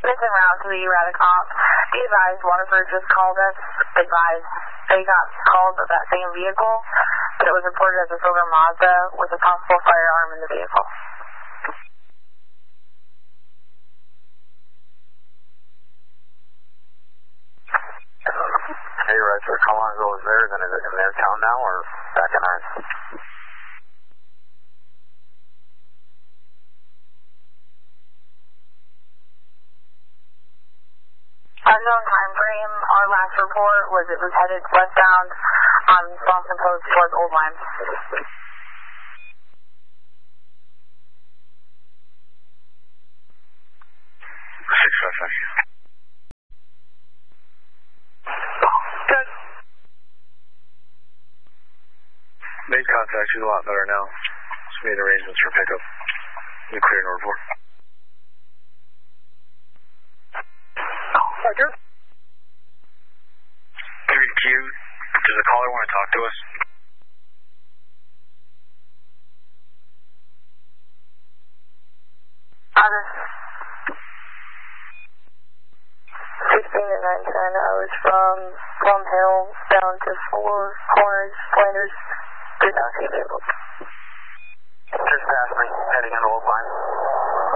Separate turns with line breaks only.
Missing route to the Radicom. Be advised, Waterford just called us, advised they got called of that same vehicle, but it was reported as a silver Mazda with a possible firearm in the vehicle.
Hey, Roger, how long ago was there? Then is it in their town now or back in ours?
Unknown time frame. Our last report was it was headed westbound on Swanson Post towards Old Lime.
655. Good. Made contact. She's a lot better now. Just made arrangements for pickup. You clear no report. Roger. 3Q. Does the caller want to talk to us?
Other 16 to 910. I was from Plum Hill down to Four Corners, Flanders. Did not see a vehicle.
Just past me, heading into Old Lime.